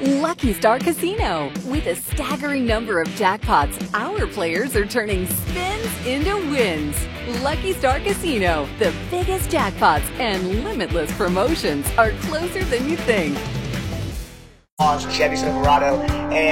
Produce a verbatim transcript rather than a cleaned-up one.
Lucky Star Casino. With a staggering number of jackpots, our players are turning spins into wins. Lucky Star Casino, the biggest jackpots and limitless promotions are closer than you think. Chevy Silverado, and